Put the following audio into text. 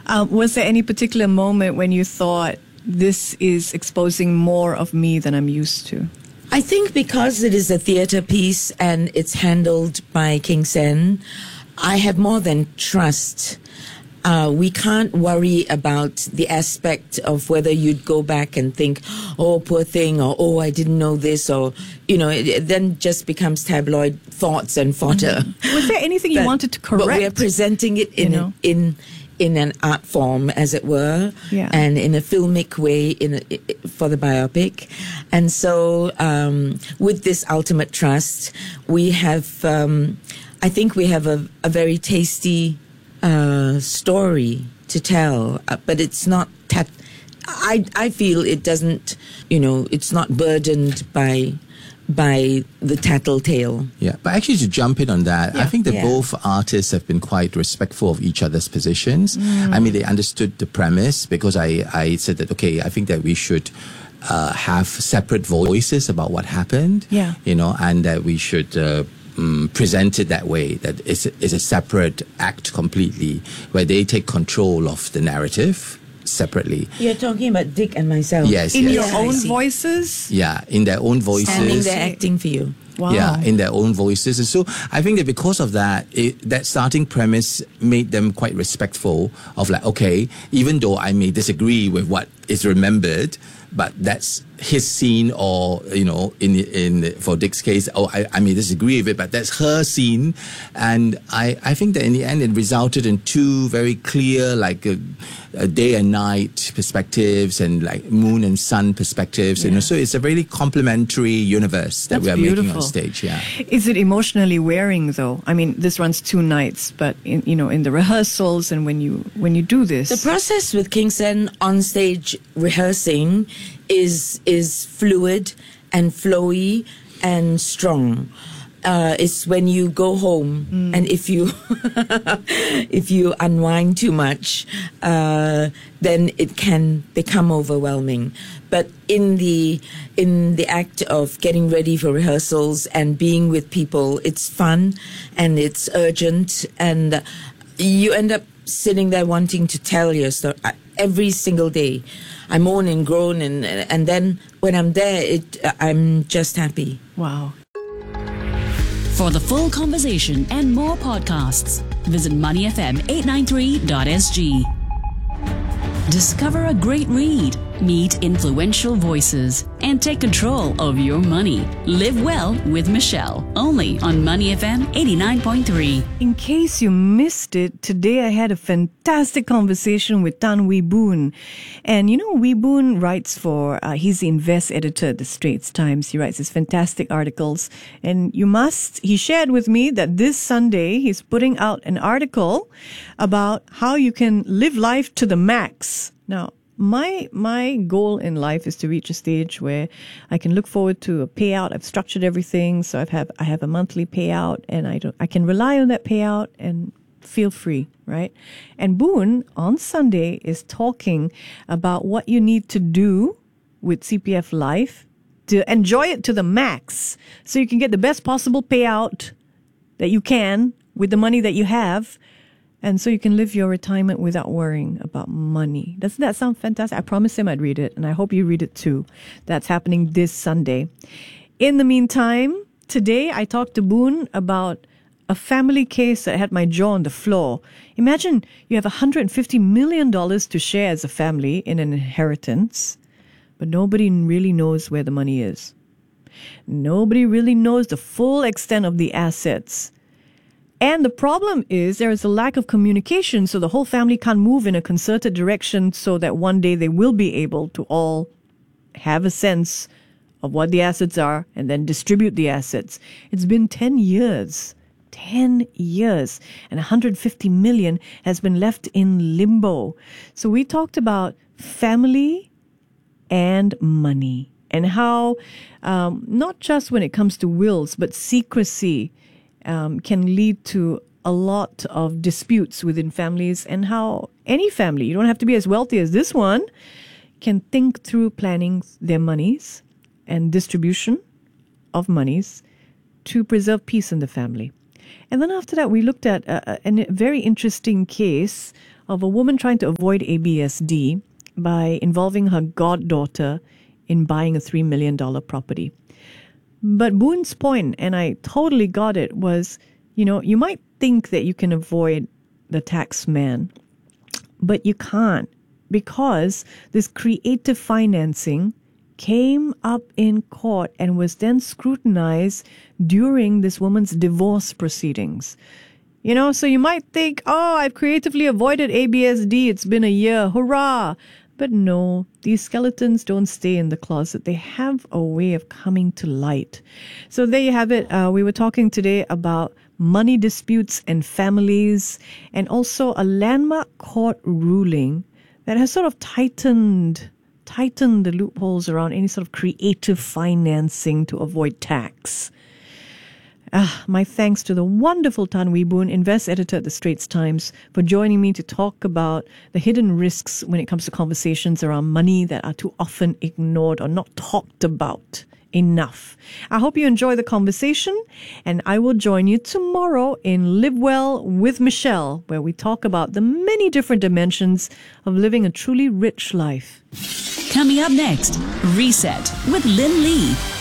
Was there any particular moment when you thought, this is exposing more of me than I'm used to? I think because it is a theatre piece and it's handled by King Sen, I have more than trust. We can't worry about the aspect of whether you'd go back and think, oh, poor thing, or oh, I didn't know this, or, it then just becomes tabloid thoughts and fodder. Mm-hmm. Was there anything you wanted to correct? But we are presenting it in an art form, as it were, and in a filmic way for the biopic. And so with this ultimate trust, we have, I think we have a very tasty story to tell, but it's not, I feel it doesn't, it's not burdened by the tattletale. Yeah, but actually to jump in on that, I think that both artists have been quite respectful of each other's positions. I mean, they understood the premise, because I said that, okay, I think that we should have separate voices about what happened, and that we should present it that way, that it's a separate act completely, where they take control of the narrative separately. You're talking about Dick and myself. Yes. In your own voices? Yeah, in their own voices. Standing there acting for you. Wow. Yeah, in their own voices. And so I think that because of that, that starting premise made them quite respectful of like, okay, even though I may disagree with what is remembered, but that's his scene, or, in for Dick's case, I may disagree with it, but that's her scene. And I think that in the end, it resulted in two very clear, like a day and night perspectives, and like moon and sun perspectives. So it's a really complementary universe that we are making on stage. Yeah. Is it emotionally wearing though? I mean, this runs 2 nights, but in the rehearsals and when you do this, the process with King Sen on stage rehearsing is fluid and flowy and strong. It's when you go home and if you if you unwind too much, then it can become overwhelming. But in the act of getting ready for rehearsals and being with people, it's fun and it's urgent, and you end up sitting there wanting to tell your story every single day. I moan and groan, and then when I'm there, I'm just happy. Wow. For the full conversation and more podcasts, visit moneyfm893.sg. Discover a great read, meet influential voices, and take control of your money. Live well with Michelle, only on Money FM 89.3. In case you missed it, today I had a fantastic conversation with Tan Wee Boon. And Wee Boon writes for, he's the invest editor at the Straits Times. He writes his fantastic articles. And he shared with me that this Sunday he's putting out an article about how you can live life to the max. Now, my goal in life is to reach a stage where I can look forward to a payout. I've structured everything, so I have a monthly payout, and I can rely on that payout and feel free, right? And Boon on Sunday is talking about what you need to do with CPF Life to enjoy it to the max, so you can get the best possible payout that you can with the money that you have. And so you can live your retirement without worrying about money. Doesn't that sound fantastic? I promised him I'd read it, and I hope you read it too. That's happening this Sunday. In the meantime, today I talked to Boon about a family case that had my jaw on the floor. Imagine you have $150 million to share as a family in an inheritance, but nobody really knows where the money is. Nobody really knows the full extent of the assets. And the problem is there is a lack of communication, so the whole family can't move in a concerted direction so that one day they will be able to all have a sense of what the assets are and then distribute the assets. It's been 10 years. 10 years. And 150 million has been left in limbo. So we talked about family and money and how not just when it comes to wills, but secrecy can lead to a lot of disputes within families, and how any family, you don't have to be as wealthy as this one, can think through planning their monies and distribution of monies to preserve peace in the family. And then after that, we looked at a very interesting case of a woman trying to avoid ABSD by involving her goddaughter in buying a $3 million property. But Boon's point, and I totally got it, was, you might think that you can avoid the tax man, but you can't, because this creative financing came up in court and was then scrutinized during this woman's divorce proceedings. So you might think, I've creatively avoided ABSD. It's been a year. Hurrah! But no, these skeletons don't stay in the closet. They have a way of coming to light. So there you have it. We were talking today about money disputes and families, and also a landmark court ruling that has sort of tightened the loopholes around any sort of creative financing to avoid tax. My thanks to the wonderful Tan Wee Boon, Invest Editor at the Straits Times, for joining me to talk about the hidden risks when it comes to conversations around money that are too often ignored or not talked about enough. I hope you enjoy the conversation, and I will join you tomorrow in Live Well with Michelle, where we talk about the many different dimensions of living a truly rich life. Coming up next, Reset with Lynn Lee.